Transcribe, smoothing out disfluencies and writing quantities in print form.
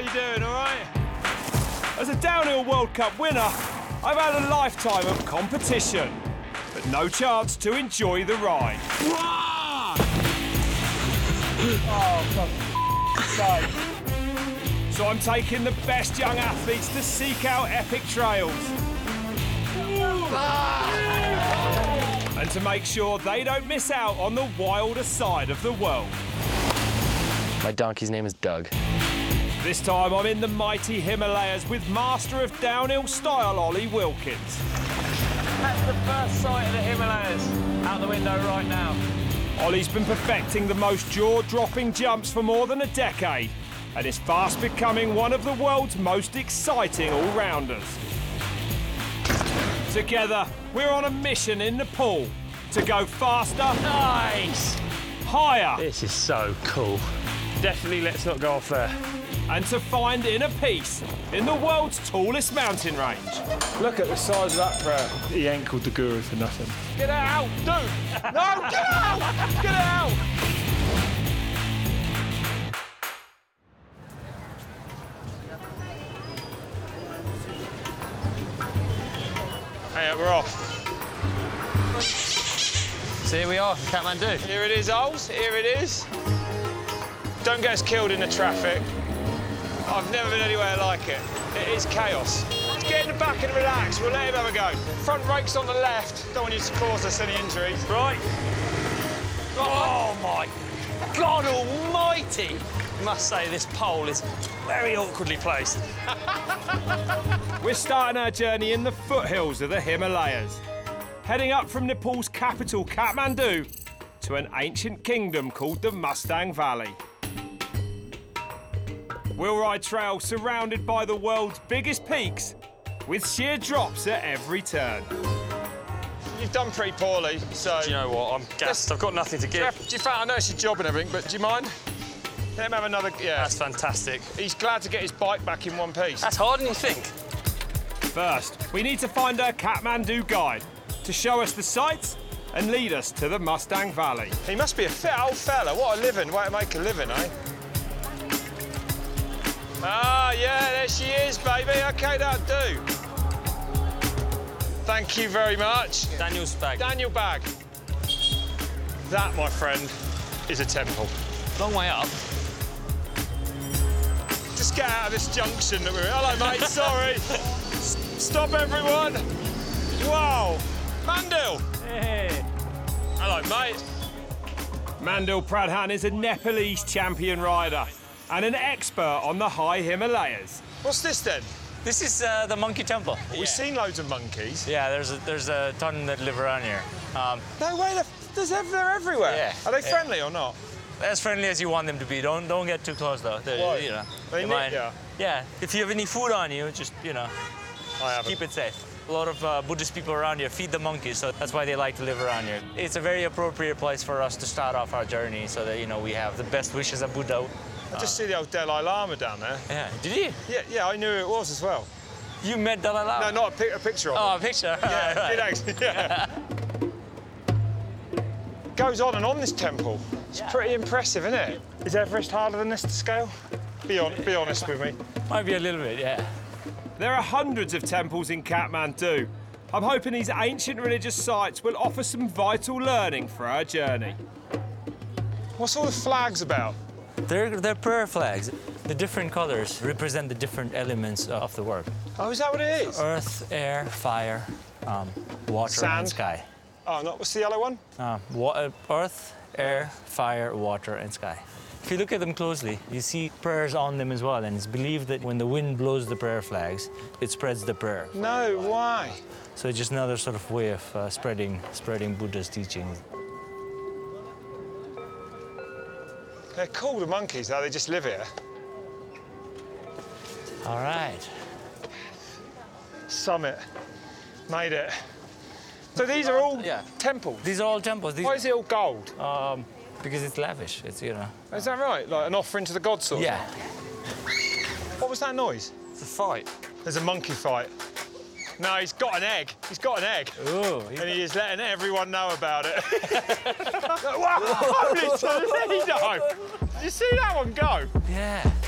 you doing, all right? As a downhill World Cup winner, I've had a lifetime of competition, but no chance to enjoy the ride. Oh, for sake. So I'm taking the best young athletes to seek out epic trails. And to make sure they don't miss out on the wilder side of the world. My donkey's name is Doug. This time I'm in the mighty Himalayas with master of downhill style Ollie Wilkins. That's the first sight of the Himalayas out the window right now. Ollie's been perfecting the most jaw-dropping jumps for more than a decade and is fast becoming one of the world's most exciting all-rounders. Together, we're on a mission in Nepal to go faster, Nice! higher, This is so cool. Definitely let's not go off there. and to find inner peace in the world's tallest mountain range. Look at the size of that prayer. He ain't called the guru for nothing. Get out, dude! No, get out! Get out! Hey, we're off. So here we are, Kathmandu. Here it is, Ols. Here it is. Don't get us killed in the traffic. I've never been anywhere like it. It is chaos. Let's get in the back and relax. We'll let him have a go. Front brake's on the left. Don't want you to cause us any injuries. Right. Oh my God almighty! I must say this pole is very awkwardly placed. We're starting our journey in the foothills of the Himalayas, heading up from Nepal's capital, Kathmandu, to an ancient kingdom called the Mustang Valley. We'll ride trails surrounded by the world's biggest peaks, with sheer drops at every turn. You've done pretty poorly, so... Do you know what? I'm gassed. I've got nothing to give. Do you think, I know it's your job and everything, but do you mind? Let him have another... Yeah. That's fantastic. He's glad to get his bike back in one piece. That's harder than you think. First, we need to find our Kathmandu guide to show us the sights and lead us to the Mustang Valley. He must be a fit old fella. What a living, way to make a living, eh? Ah, yeah, there she is, baby. OK, that'll do. Thank you very much. Daniel's bag. Daniel Bag. That, my friend, is a temple. Long way up. Just get out of this junction that we're in. Hello, mate, sorry. Stop, everyone. Wow. Mandil. Hey. Hello, mate. Mandil Pradhan is a Nepalese champion rider and an expert on the high Himalayas. What's this, then? This is the monkey temple. We've seen loads of monkeys. Yeah, there's a ton that live around here. No way, they're everywhere. Yeah. Are they friendly or not? As friendly as you want them to be. Don't get too close though. Why? You know, They might- nip ya? Yeah. If you have any food on you, just I haven't. keep it safe. A lot of Buddhist people around here feed the monkeys, so that's why they like to live around here. It's a very appropriate place for us to start off our journey, so that we have the best wishes of Buddha. I just see the old Dalai Lama down there. Yeah. Did you? Yeah, I knew who it was as well. You met Dalai Lama? No, not a picture of him. Oh, a picture. Yeah, Right. did actually, yeah. Goes on and on, this temple. It's pretty impressive, isn't it? Is Everest harder than this to scale? Be honest with me. Might be a little bit, yeah. There are hundreds of temples in Kathmandu. I'm hoping these ancient religious sites will offer some vital learning for our journey. What's all the flags about? They're prayer flags. The different colors represent the different elements of the work. Oh, is that what it is? Earth, air, fire, water, Sand. and sky. Oh, not what's the yellow one? Earth, air, fire, water, and sky. If you look at them closely, you see prayers on them as well, and it's believed that when the wind blows the prayer flags, it spreads the prayer. No way. So it's just another sort of way of spreading Buddha's teachings. They're cool, the monkeys, though. They just live here. All right. Summit. Made it. So these are all Yeah. temples? These are all temples. Why is it all gold? Because it's lavish. It's Is that right? Like an offering to the gods sort of Yeah. thing? What was that noise? It's a fight. There's a monkey fight. No, he's got an egg. He's got an egg. Ooh. And he is letting everyone know about it. Wow, holy Toledo! Did you see that one go? Yeah.